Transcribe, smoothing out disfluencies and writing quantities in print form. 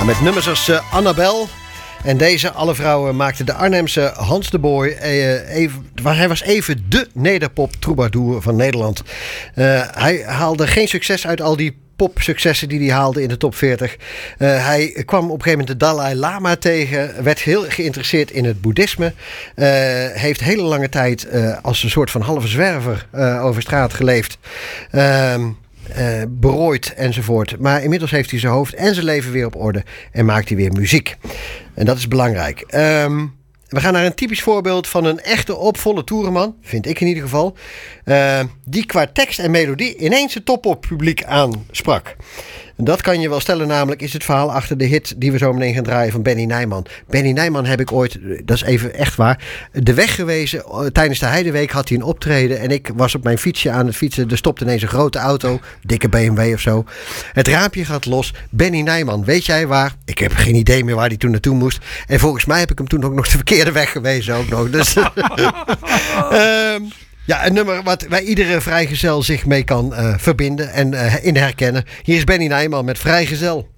Ja, met nummers als Annabel. En deze alle vrouwen maakten de Arnhemse Hans de Boy. Hij was even de nederpop troubadour van Nederland. Hij haalde geen succes uit al die popsuccessen die hij haalde in de top 40. Hij kwam op een gegeven moment de Dalai Lama tegen. Werd heel geïnteresseerd in het boeddhisme. Heeft hele lange tijd als een soort van halve zwerver over straat geleefd. Berooid enzovoort. Maar inmiddels heeft hij zijn hoofd en zijn leven weer op orde. En maakt hij weer muziek. En dat is belangrijk. We gaan naar een typisch voorbeeld van een echte opvolle toerenman. Vind ik in ieder geval. Die qua tekst en melodie ineens het toppoppubliek aansprak. Dat kan je wel stellen, namelijk is het verhaal achter de hit die we zo meteen gaan draaien van Benny Nijman. Benny Nijman heb ik ooit, dat is even echt waar, de weg gewezen. Tijdens de Heideweek had hij een optreden en ik was op mijn fietsje aan het fietsen. Er stopte ineens een grote auto, dikke BMW of zo. Het raampje gaat los. Benny Nijman, weet jij waar? Ik heb geen idee meer waar hij toen naartoe moest. En volgens mij heb ik hem toen ook nog de verkeerde weg gewezen ook nog. Dus ja, een nummer waar iedere vrijgezel zich mee kan verbinden en in herkennen. Hier is Benny Nijman met Vrijgezel.